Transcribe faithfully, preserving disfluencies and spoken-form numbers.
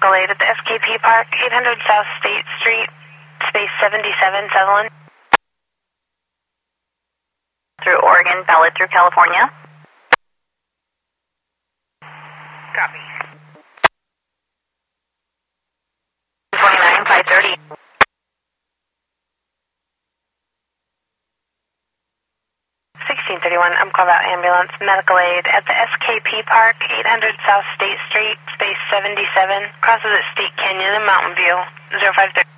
medical aid at the S K P Park, eight hundred South State Street, space seventy-seven, Sutherland. Through Oregon, valid through California. Copy. twenty-nine, five thirty. sixteen thirty-one, I'm called out ambulance, medical aid at the S K P Park, eight hundred South State Street, space seventy-seven, crosses at State Canyon and Mountain View, zero five thirty.